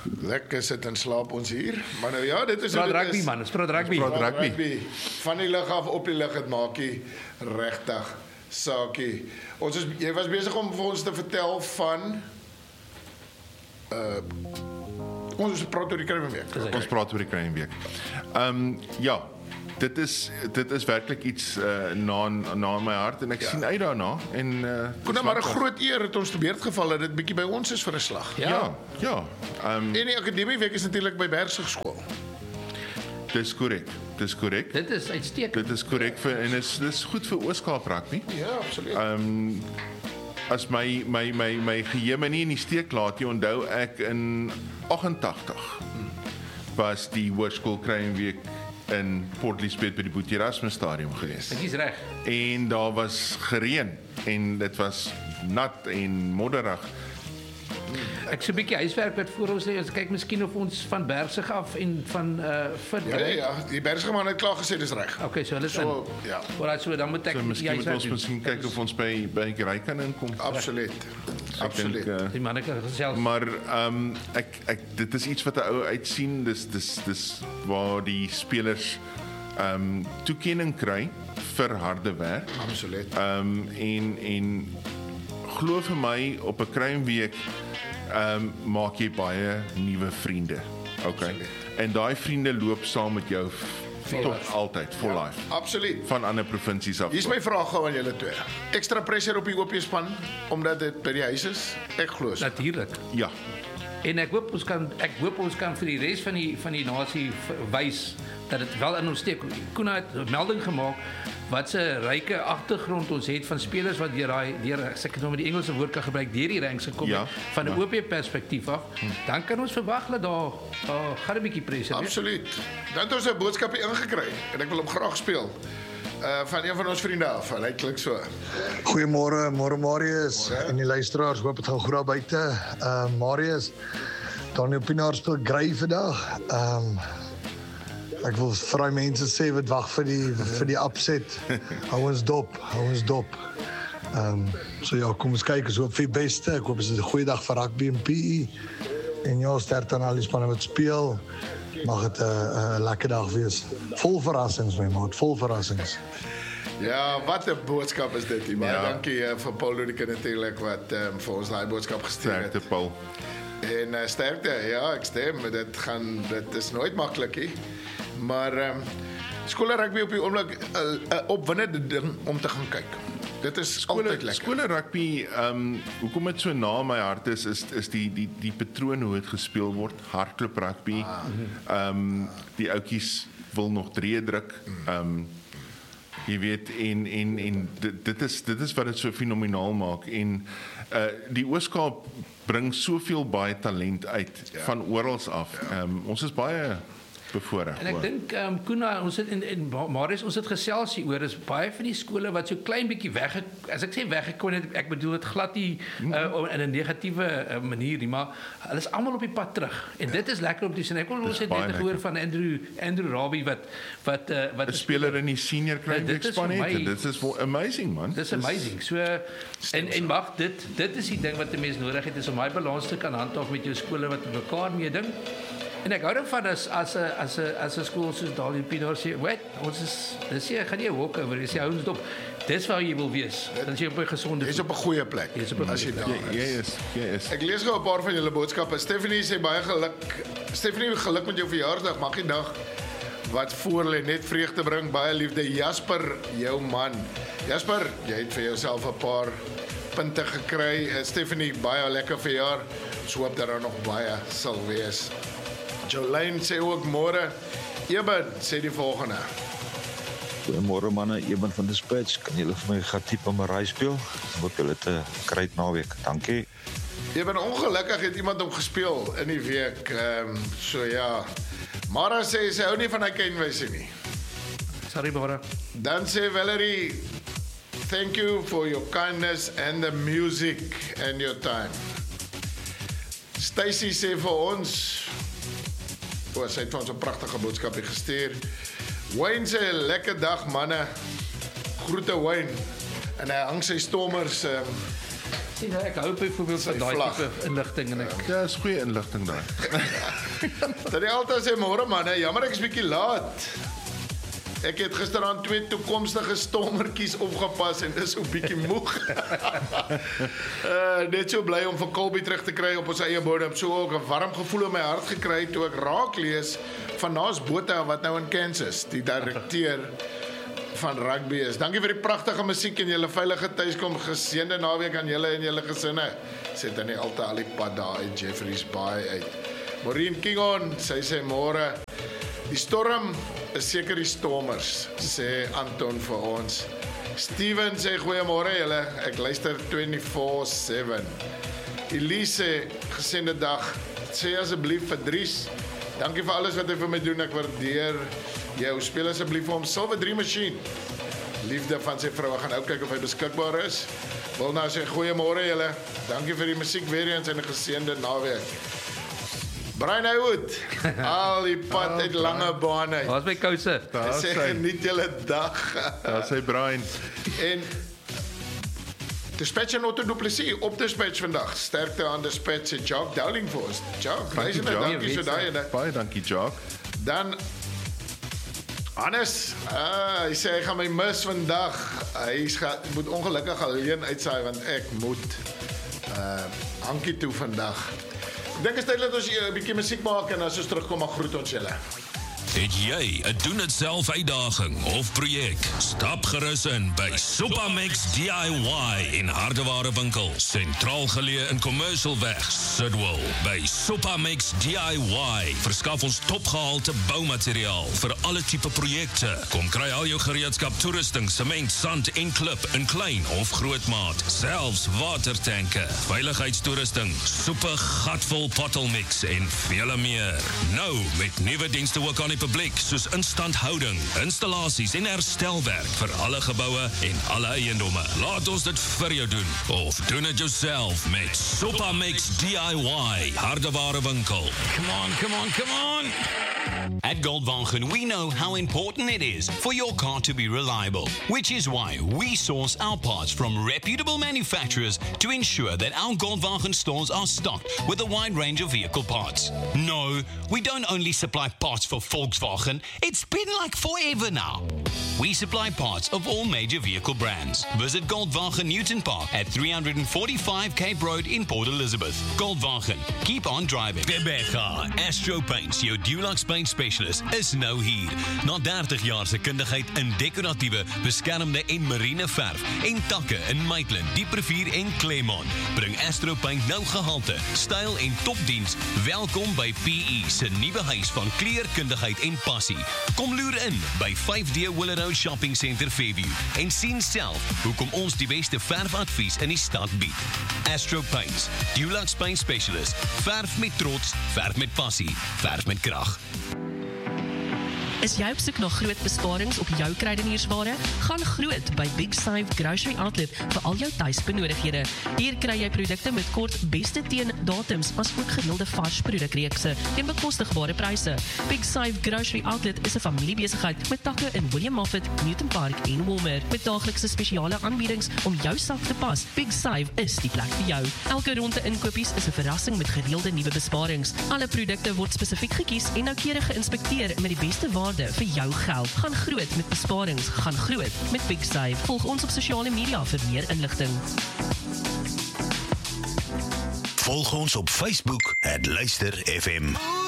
Lekker sit en slaap ons hier. Maar nou ja, dit is Praat rugby man, ons praat rugby. Rugby. Van die lig af op die lig, het maak jy regtig saakie. Jy was besig om vir ons te vertel van ons praat oor die Kruiwenweek. Ons praat oor die Kruiwenweek. Ja, dit is werklik iets na my hart en ek sien uit daarna en Kon maar 'n groot eer het ons te beurt geval dat dit bietjie by ons is vir 'n slag. Ja. En die akademieweek is natuurlik by Bergsig skool. Dis korrek. Dit is uitstekend. Dit is korrek en dis goed vir Oos-Kaap rugby. Ja, absoluut. As my geheue my nie in die steek laat nie, onthou ek in 88 was die Hoërskool Kruiwenweek in Port Elizabeth by die Boetie Erasmus stadium gewees. Dit is reg. En daar was gereën en dit was nat en modderig. Ek so 'n bietjie huiswerk wat voor ons lê. Ons kyk miskien of ons van Bergsig af en van Ja, die Bergsig man het klaar gesê dis reg. Okay, so hulle is in. Ja. Alright, so dan moet ek Miskien moet ons miskien kyk of ons by Grey kan inkom. Absoluut. Die manne kan gesels. Maar ek dit is iets wat 'n ou uitsien. Dis waar die spelers toekenning kry vir harde werk. Absoluut. En glo vir my op 'n Kruiwenweek maak jy baie nuwe vriende. Okay. En daai vriende loop saam met jou tot altyd for life. Absoluut. Van ander provinsies af. Hier is my vraag gou aan julle twee. Ekstra pressure op die OP span omdat dit by die huis is? Ek glo so. Natuurlik. Ja. En ek hoop ons kan vir die res van die nasie wys dat dit wel in ons steek. Koena het 'n melding gemaak wat 'n ryke agtergrond ons het van spelers wat deur as ek nou met die Engelse woord kan gebruik, deur die ranks gekom het van 'n OP perspektief af. Dan kan ons verwag dat daar gaan 'n bietjie pressure wees. Absoluut. Dan het ons 'n boodskapie ingekry en ek wil hom graag speel. Van een van ons vriende af. Hy klink so. Goeiemôre, Marius en die luisteraars. Hoop dit gaan goed daar buite. Marius, Daniel Pinaar speel Grey vandag. Ek wil vir die mense sê wat wag vir die upset. Hou ons dop. So ja, kom ons kyk, ons hoop vir die beste. Ek hoop dit is 'n goeie dag vir rugby en PE. En ja, sterkte aan al die spanne wat speel. Mag dit 'n lekker dag wees. Vol verrassings, my maat, vol verrassings. Ja, wat 'n boodskap is dit hier. Baie dankie vir Paul Ludike natuurlik wat vir ons daai boodskap gestuur het. Sterkte Paul. En sterkte, ja, ek stem, dit is nooit maklik nie. Maar skole rugby op die oomblik 'n opwindende ding om te gaan kyk. Dit is altyd lekker. Skole rugby, hoekom dit so na my hart is die patroon hoe dit gespeel word, hardloop rugby. Die ouetjies wil nog drie druk. Jy weet en dit is wat dit so fenomenaal maak en die Oos-Kaap bring soveel baie talent uit van oral af. Ons is baie bevoorreg. En ek dink Koena, ons het in Marius ons het gesels hier oor is baie van die skole wat so klein bietjie as ek sê weggekom het, ek bedoel dit glad nie in 'n negatiewe manier nie, maar hulle is almal op die pad terug. En dit is lekker om te sien. Ek wil ons het net gehoor van Andrew Rabi wat 'n speler in die senior Kruiwenweek span het. Dit is amazing man. Dit is amazing. So en mag dit is die ding wat 'n mens nodig het is om daai balans te kan handhaaf met jou skole wat mekaar mee ding. En ek hou daarvan as 'n skool soos Daniel Pinaar sê, dis jy gaan jy walk over, jy hou ons dop. Dis waar jy wil wees. Dan is jy op 'n gesonde. Jy's op 'n goeie plek. As jy daar is. Jy is. Ek lees gou 'n paar van julle boodskappe. Stephanie sê baie geluk. Stephanie, geluk met jou verjaarsdag. Mag die dag wat voor lê net vreugde bring. Baie liefde. Jasper, jou man. Jasper, jy het vir jouself 'n paar punte gekry. Stephanie, baie lekker verjaar. Ons hoop dat daar nog baie sal wees. Jolene sê ook môre. Eben sê die volgende. Goeiemôre manne, Eben van Dispatch. Kan julle vir my Gatiep en Marai speel? Hoop julle het 'n great naweek. Dankie. Eben, ongelukkig het iemand hom gespeel in die week. So ja. Mara sê sy hou nie van hy kenwysie nie. Sorry Mara. Dan sê Valerie, thank you for your kindness and the music and your time. Stacy sê vir ons, sy het vir ons 'n pragtige boodskapie gestuur. Wayne sê, lekker dag manne. Groete Wayne. En hy hang sy stommers Sien, ek hou byvoorbeeld van daai vlag. tipe inligting en ek Ja, is goeie inligting daar. Dat die altyd sê, môre manne, jammer ek is bietjie laat. Ek het gisteraan 2 toekomstige stommertjies opgepas en is so bietjie moeg. Net so bly om vir Colby terug te kry op ons eie bodem. So ook 'n warm gevoel in my hart gekry toe ek raak lees van Naas Botha wat nou in Kansas, die direkteur van rugby is. Dankie vir die pragtige musiek en julle veilige tuiskom. Geseënde naweek aan julle en julle gesinne. Sit dan nie altyd al die pad daar uit Jeffreys Bay uit. Maureen Kingon, sy sê môre, die storm is seker die stormers, sê Anton vir ons. Steven sê goeiemôre julle, ek luister 24/7. Elise, geseënde dag. Sê asseblief vir Dries, dankie vir alles wat hy vir my doen, ek waardeer jou. Speel asseblief vir hom Silver 3 Machine. Liefde van sy vrou, gaan nou kyk of hy beskikbaar is. Wil nou sê goeiemôre julle. Dankie vir die musiek weer eens en 'n geseënde naweek. Brian Haywood, al die pad uit lange bane. Waar's my kouse? Daar Sê sy, geniet julle dag. daar sy Brian. En Dispatch en Otto Du Plessis op Dispatch vandag. Sterkte aan Dispatch se Jacques Dowling vir ons. Jacques, reisende, Jacques. dankie so daai ene. Baie dankie, Jacques. Dan Hannes, hy sê hy gaan my mis vandag. Hy moet ongelukkig alleen uitsaai want ek moet hankie toe vandag. Ek dink is tyd dat ons 'n bietjie musiek maak en as ons terugkom maar groet ons julle. Het jy 'n doen-dit-self uitdaging of projek? Stap gerus in by Supamex DIY in Hardeware winkel, sentraal geleë in Commercialweg, Sidwell. By Supamex DIY verskaf ons topgehalte boumateriaal vir alle tipe projekte. Kom kry al jou gereedskap, toerusting, sement, sand en klip in klein of groot maat, selfs watertanke, veiligheidstoerusting, soepe gatvol pottelmix en vele meer. Nou met nuwe dienste ook aan die publiek soos instandhouding, installasies en herstelwerk vir alle geboue en alle eiendomme. Laat ons dit vir jou doen of doen dit jouself met Supamex DIY Hardeware winkel. Come on, come on, come on! At Goldwagen, we know how important it is for your car to be reliable, which is why we source our parts from reputable manufacturers to ensure that our Goldwagen stores are stocked with a wide range of vehicle parts. No, we don't only supply parts for Volkswagen, it's been like forever now. We supply parts of all major vehicle brands. Visit Goldwagen Newton Park at 345 Cape Road in Port Elizabeth. Goldwagen, keep on driving. Bebega, Astro Paints, jou Dulux Paint Specialist, is nou hier. Na 30 jaar se kundigheid in dekoratiewe, beskermde en marine verf en takke in Maitland, Dieprivier en Claremont. Bring Astro Paint nou gehalte, styl en topdiens. Welkom by PE se nuwe huis van kleurkundigheid en passie. Kom loer in by 5D Willow Road Shopping Center Fairview en sien self hoekom ons die beste verfadvies in die stad bied. Astro Paints, Dulux Paint Specialist. Verf met trots, verf met passie, verf met krag. Is jy op soek na groot besparings op jou kruideniersware? Gaan groot by Big Save Grocery Outlet vir al jou tuisbenodighede. Hier kry jy produkte met kort beste teen datums as ook gereelde vars produkreekse teen bekostigbare pryse. Big Save Grocery Outlet is 'n familiebesigheid met takke in William Moffat, Newton Park en Walmer met daaglikse spesiale aanbiedings om jou sak te pas. Big Save is die plek vir jou. Elke ronde inkopies is 'n verrassing met gereelde nuwe besparings. Alle produkte word spesifiek gekies en noukeurig geïnspekteer met die beste waarde vir jou geld. Gaan groot met besparings, gaan groot met Big Save. Volg ons op sosiale media vir meer inligting. Volg ons op Facebook @luister FM.